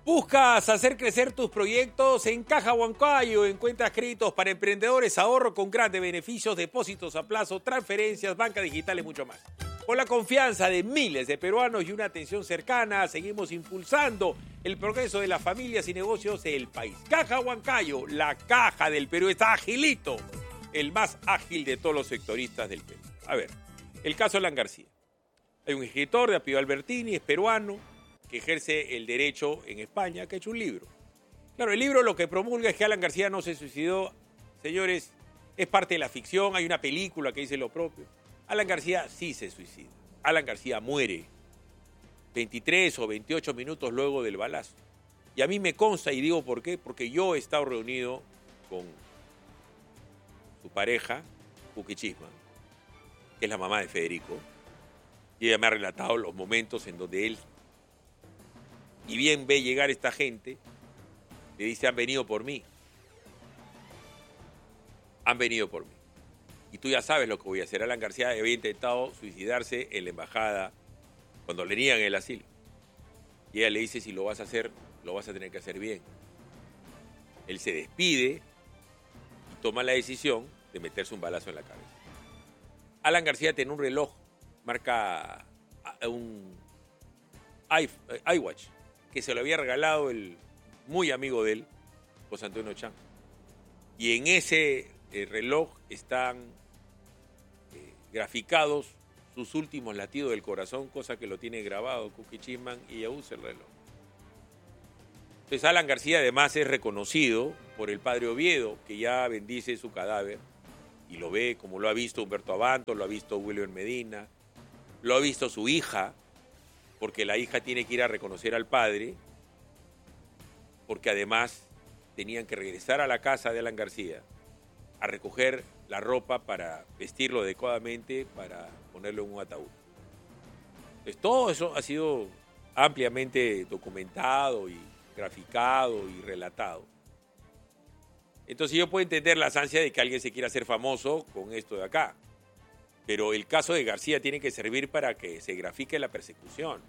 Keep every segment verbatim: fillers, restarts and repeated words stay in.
¿Buscas hacer crecer tus proyectos? En Caja Huancayo encuentras créditos para emprendedores, ahorro con grandes beneficios, depósitos a plazo, transferencias, banca digital y mucho más. Con la confianza de miles de peruanos y una atención cercana, seguimos impulsando el progreso de las familias y negocios del país. Caja Huancayo, la caja del Perú, está agilito, el más ágil de todos los sectoristas del Perú. A ver, el caso Alan García. Hay un escritor de apellido Albertini, es peruano, que ejerce el derecho en España, que ha hecho un libro. Claro, el libro lo que promulga es que Alan García no se suicidó. Señores, es parte de la ficción, hay una película que dice lo propio. Alan García sí se suicida. Alan García muere veintitrés o veintiocho minutos luego del balazo. Y a mí me consta, y digo por qué, porque yo he estado reunido con su pareja, Cookie Chisman, que es la mamá de Federico, y ella me ha relatado los momentos en donde él, y bien ve llegar esta gente, le dice, han venido por mí. Han venido por mí. Y tú ya sabes lo que voy a hacer. Alan García había intentado suicidarse en la embajada cuando le niegan el asilo. Y ella le dice, si lo vas a hacer, lo vas a tener que hacer bien. Él se despide y toma la decisión de meterse un balazo en la cabeza. Alan García tiene un reloj, marca un iWatch, que se lo había regalado el muy amigo de él, José Antonio Chan. Y en ese eh, reloj están eh, graficados sus últimos latidos del corazón, cosa que lo tiene grabado Cookie Chisman, y ella usa el reloj. Entonces Alan García además es reconocido por el padre Oviedo, que ya bendice su cadáver, y lo ve como lo ha visto Humberto Abanto, lo ha visto William Medina, lo ha visto su hija, porque la hija tiene que ir a reconocer al padre, porque además tenían que regresar a la casa de Alan García a recoger la ropa para vestirlo adecuadamente, para ponerlo en un ataúd. Entonces, todo eso ha sido ampliamente documentado y graficado y relatado. Entonces yo puedo entender las ansias de que alguien se quiera hacer famoso con esto de acá. Pero el caso de García tiene que servir para que se grafique la persecución.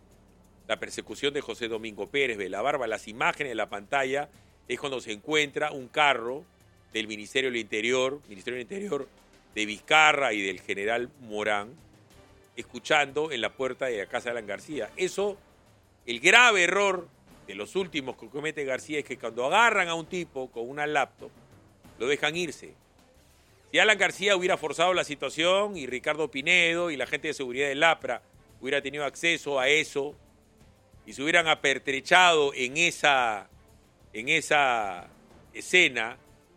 La persecución de José Domingo Pérez, Belabarba, las imágenes de la pantalla es cuando se encuentra un carro del Ministerio del Interior, Ministerio del Interior de Vizcarra y del general Morán, escuchando en la puerta de la casa de Alan García. Eso, el grave error de los últimos que comete García es que cuando agarran a un tipo con una laptop, lo dejan irse. Si Alan García hubiera forzado la situación y Ricardo Pinedo y la gente de seguridad del APRA hubiera tenido acceso a eso y se hubieran apertrechado en esa, en esa escena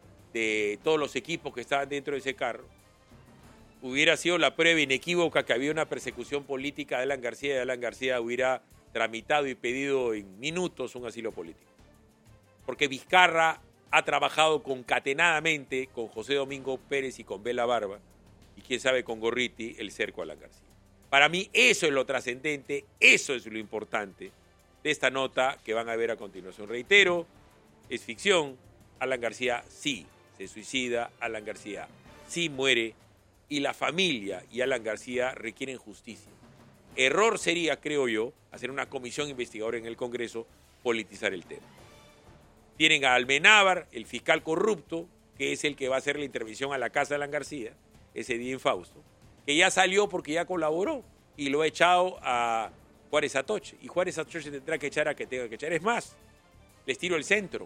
de todos los equipos que estaban dentro de ese carro, hubiera sido la prueba inequívoca que había una persecución política de Alan García y Alan García hubiera tramitado y pedido en minutos un asilo político. Porque Vizcarra ha trabajado concatenadamente con José Domingo Pérez y con Belabarba, y quién sabe con Gorriti, el cerco a Alan García. Para mí eso es lo trascendente, eso es lo importante de esta nota que van a ver a continuación. Reitero, es ficción, Alan García sí se suicida, Alan García sí muere, y la familia y Alan García requieren justicia. Error sería, creo yo, hacer una comisión investigadora en el Congreso, politizar el tema. Tienen a Almenábar, el fiscal corrupto, que es el que va a hacer la intervención a la casa de Alan García, ese día en Fausto, que ya salió porque ya colaboró y lo ha echado a Juárez Atoche. Y Juárez Atoche tendrá que echar a que tenga que echar. Es más, les tiro el centro.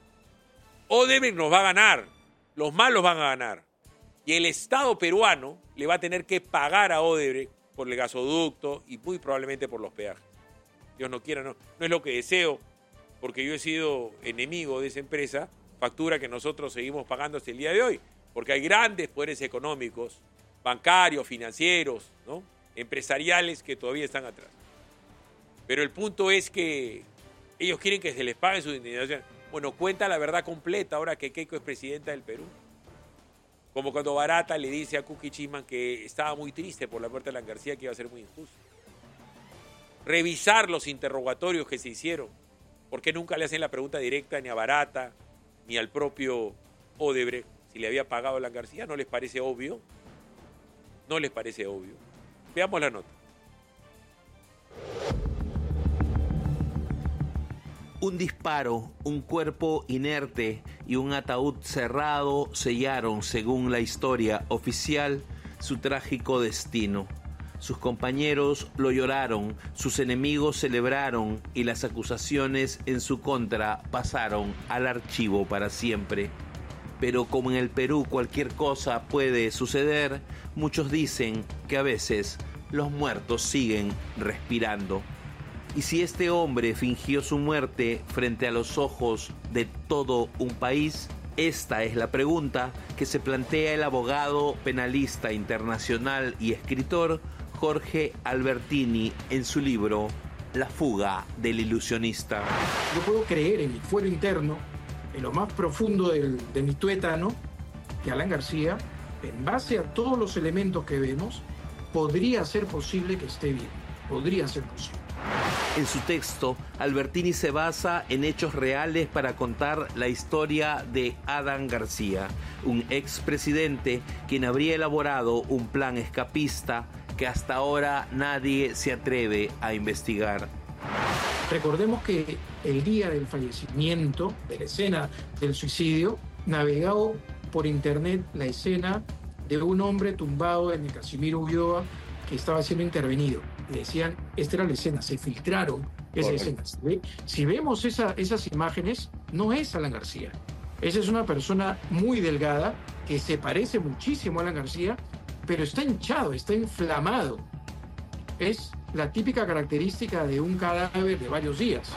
Odebrecht nos va a ganar, los malos van a ganar. Y el Estado peruano le va a tener que pagar a Odebrecht por el gasoducto y muy probablemente por los peajes. Dios no quiera, no, no es lo que deseo, porque yo he sido enemigo de esa empresa, factura que nosotros seguimos pagando hasta el día de hoy, porque hay grandes poderes económicos, bancarios, financieros, ¿no?, empresariales que todavía están atrás. Pero el punto es que ellos quieren que se les pague su indemnización. Bueno, cuenta la verdad completa ahora que Keiko es presidenta del Perú. Como cuando Barata le dice a Cookie Chisman que estaba muy triste por la muerte de Alan García, que iba a ser muy injusto. Revisar los interrogatorios que se hicieron. ¿Por qué nunca le hacen la pregunta directa ni a Barata ni al propio Odebrecht si le había pagado a Alan García? ¿No les parece obvio? ¿No les parece obvio? Veamos la nota. Un disparo, un cuerpo inerte y un ataúd cerrado sellaron, según la historia oficial, su trágico destino. Sus compañeros lo lloraron, sus enemigos celebraron y las acusaciones en su contra pasaron al archivo para siempre. Pero como en el Perú cualquier cosa puede suceder, muchos dicen que a veces los muertos siguen respirando. Y si este hombre fingió su muerte frente a los ojos de todo un país, esta es la pregunta que se plantea el abogado penalista internacional y escritor Jorge Albertini en su libro La fuga del ilusionista. Yo puedo creer en mi fuero interno, en lo más profundo del, de mi tuétano, que Alan García, en base a todos los elementos que vemos, podría ser posible que esté bien, podría ser posible. En su texto, Albertini se basa en hechos reales para contar la historia de Adan García, un expresidente quien habría elaborado un plan escapista que hasta ahora nadie se atreve a investigar. Recordemos que el día del fallecimiento, de la escena del suicidio, navegó por internet la escena de un hombre tumbado en el Casimiro Ulloa que estaba siendo intervenido. Y decían, esta era la escena, se filtraron esas escenas. Si, ve, si vemos esa, esas imágenes, no es Alan García. Esa es una persona muy delgada, que se parece muchísimo a Alan García, pero está hinchado, está inflamado. Es la típica característica de un cadáver de varios días.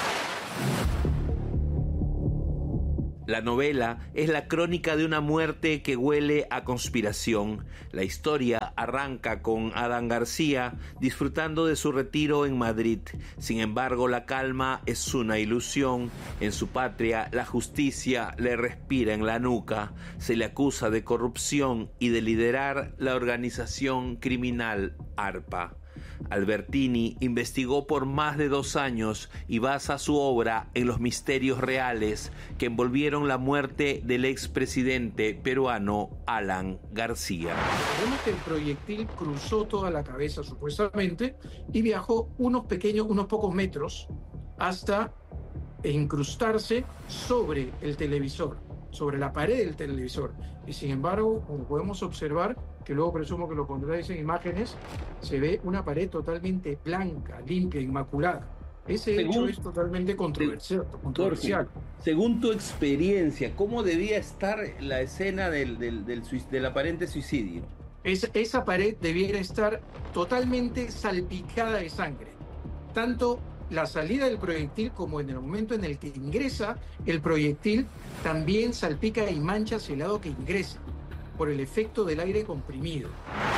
La novela es la crónica de una muerte que huele a conspiración. La historia arranca con Adan García disfrutando de su retiro en Madrid. Sin embargo, la calma es una ilusión. En su patria, la justicia le respira en la nuca. Se le acusa de corrupción y de liderar la organización criminal ARPA. Albertini investigó por más de dos años y basa su obra en los misterios reales que envolvieron la muerte del expresidente peruano Alan García. Vemos que el proyectil cruzó toda la cabeza supuestamente y viajó unos pequeños, unos pocos metros hasta incrustarse sobre el televisor, sobre la pared del televisor. Y sin embargo, como podemos observar, que luego presumo que lo pondréis en imágenes, se ve una pared totalmente blanca, limpia, inmaculada. Ese según, hecho es totalmente controversial. controversial. Jorge, según tu experiencia, ¿cómo debía estar la escena del, del, del, del aparente suicidio? Es, esa pared debiera estar totalmente salpicada de sangre. Tanto la salida del proyectil como en el momento en el que ingresa el proyectil, también salpica y mancha hacia el lado que ingresa, por el efecto del aire comprimido.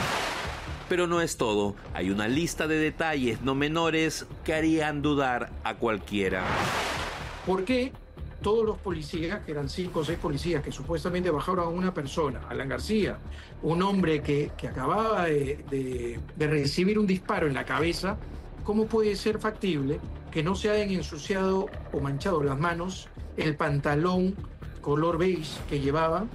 Pero no es todo. Hay una lista de detalles no menores que harían dudar a cualquiera. ¿Por qué todos los policías, que eran cinco o seis policías que supuestamente bajaron a una persona, Alan García, un hombre que, que acababa de, de, de recibir un disparo en la cabeza, cómo puede ser factible que no se hayan ensuciado o manchado las manos, el pantalón color beige que llevaban?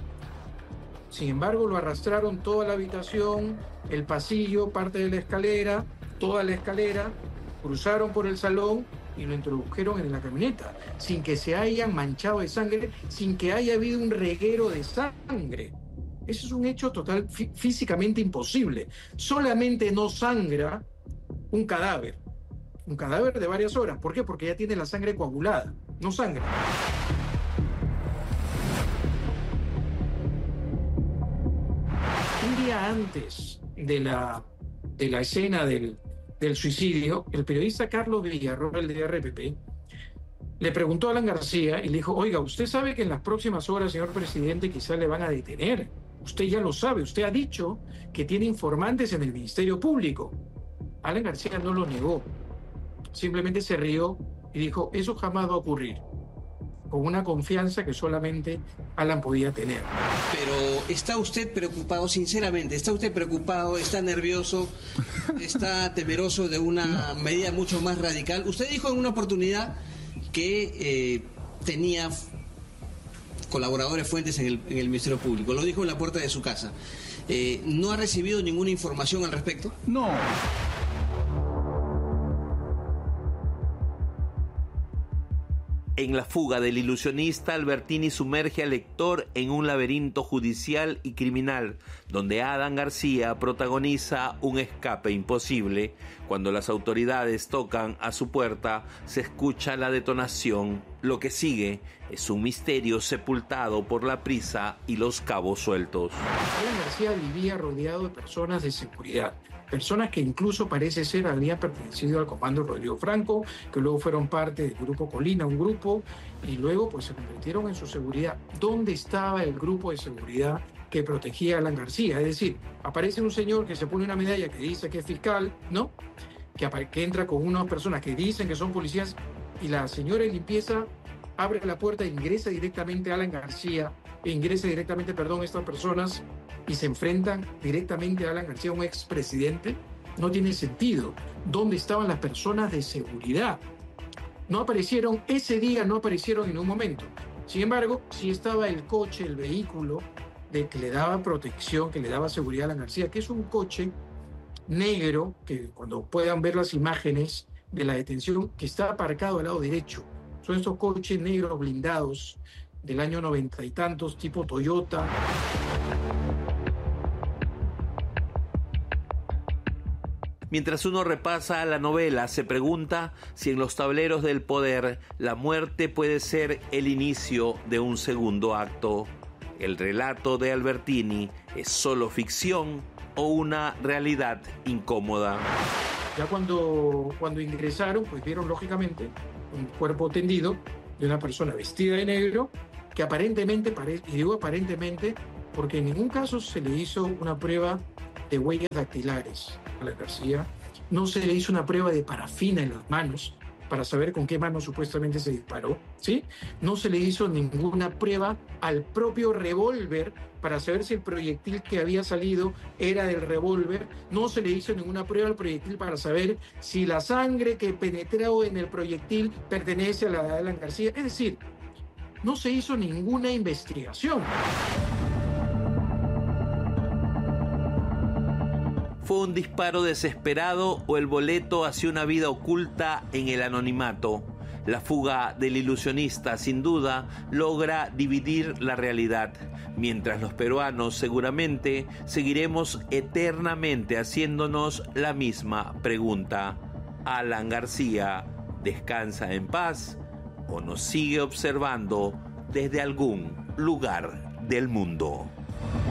Sin embargo, lo arrastraron toda la habitación, el pasillo, parte de la escalera, toda la escalera, cruzaron por el salón y lo introdujeron en la camioneta, sin que se hayan manchado de sangre, sin que haya habido un reguero de sangre. Eso es un hecho total, fí- físicamente imposible. Solamente no sangra un cadáver, un cadáver de varias horas. ¿Por qué? Porque ya tiene la sangre coagulada, no sangra. Un día antes de la, de la escena del, del suicidio, el periodista Carlos Villarroel de R P P le preguntó a Alan García y le dijo, oiga, usted sabe que en las próximas horas, señor presidente, quizás le van a detener. Usted ya lo sabe, usted ha dicho que tiene informantes en el Ministerio Público. Alan García no lo negó, simplemente se rió y dijo, eso jamás va a ocurrir, con una confianza que solamente Alan podía tener. Pero ¿está usted preocupado, sinceramente, está usted preocupado, está nervioso, está temeroso de una medida mucho más radical? Usted dijo en una oportunidad que eh, tenía colaboradores fuentes en el, en el Ministerio Público, lo dijo en la puerta de su casa. Eh, ¿No ha recibido ninguna información al respecto? No. En La fuga del ilusionista, Albertini sumerge al lector en un laberinto judicial y criminal, donde Alan García protagoniza un escape imposible. Cuando las autoridades tocan a su puerta, se escucha la detonación. Lo que sigue es un misterio sepultado por la prisa y los cabos sueltos. Alan García vivía rodeado de personas de seguridad. Personas que incluso parece ser habían pertenecido al comando Rodrigo Franco, que luego fueron parte del grupo Colina, un grupo, y luego pues se convirtieron en su seguridad. ¿Dónde estaba el grupo de seguridad que protegía a Alan García? Es decir, aparece un señor que se pone una medalla que dice que es fiscal, ¿no? Que, que entra con unas personas que dicen que son policías, y la señora de limpieza abre la puerta e ingresa directamente a Alan García, e ingresa directamente, perdón, a estas personas, y se enfrentan directamente a Alan García, un expresidente. No tiene sentido. ¿Dónde estaban las personas de seguridad? No aparecieron, ese día no aparecieron en un momento. Sin embargo, sí estaba el coche, el vehículo de que le daba protección, que le daba seguridad a Alan García, que es un coche negro, que cuando puedan ver las imágenes de la detención, que está aparcado al lado derecho. Son estos coches negros blindados del año noventa y tantos, tipo Toyota. Mientras uno repasa la novela, se pregunta si en los tableros del poder la muerte puede ser el inicio de un segundo acto. ¿El relato de Albertini es solo ficción o una realidad incómoda? Ya cuando, cuando ingresaron, pues vieron lógicamente un cuerpo tendido de una persona vestida de negro que aparentemente, y digo aparentemente porque en ningún caso se le hizo una prueba de huellas dactilares a la García, no se le hizo una prueba de parafina en las manos para saber con qué mano supuestamente se disparó, ¿sí? No se le hizo ninguna prueba al propio revólver para saber si el proyectil que había salido era del revólver, no se le hizo ninguna prueba al proyectil para saber si la sangre que penetró en el proyectil pertenece a la de Alan García, es decir, no se hizo ninguna investigación. ¿Fue un disparo desesperado o el boleto hacia una vida oculta en el anonimato? La fuga del ilusionista, sin duda, logra dividir la realidad, mientras los peruanos seguramente seguiremos eternamente haciéndonos la misma pregunta. ¿Alan García descansa en paz o nos sigue observando desde algún lugar del mundo?